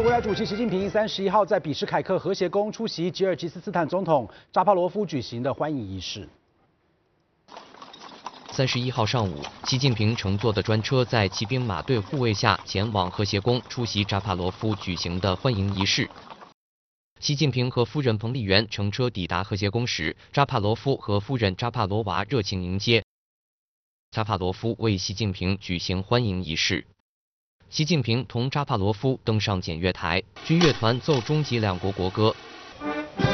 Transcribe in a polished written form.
国家主席习近平31号在比什凯克和谐宫出席吉尔吉斯斯坦总统扎帕罗夫举行的欢迎仪式。 31号上午，习近平乘坐的专车在骑兵马队护卫下前往和谐宫出席扎帕罗夫举行的欢迎仪式。习近平和夫人彭丽媛乘车抵达和谐宫时，扎帕罗夫和夫人扎帕罗娃热情迎接。扎帕罗夫为习近平举行欢迎仪式。习近平同扎帕罗夫登上检阅台，军乐团奏中吉两国国歌。